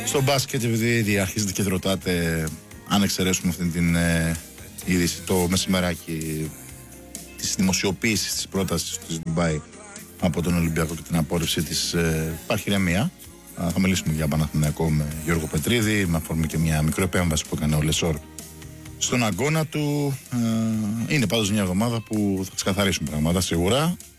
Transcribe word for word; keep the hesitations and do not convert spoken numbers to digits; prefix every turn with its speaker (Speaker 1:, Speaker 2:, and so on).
Speaker 1: Στο μπάσκετ, επειδή ήδη αρχίζετε και ρωτάτε, αν εξαιρέσουμε αυτή την ε, είδηση το μεσημεράκι της δημοσιοποίησης της πρότασης της Ντουμπάι από τον Ολυμπιακό και την απόρριψη της, ε, υπάρχει ηρεμία. Θα μιλήσουμε για Παναθηναϊκό με Γιώργο Πετρίδη, με αφορμή και μια μικρή επέμβαση που έκανε ο Λεσόρ στον αγώνα του. Ε, είναι πάντως μια εβδομάδα που θα ξεκαθαρίσουν πράγματα σίγουρα.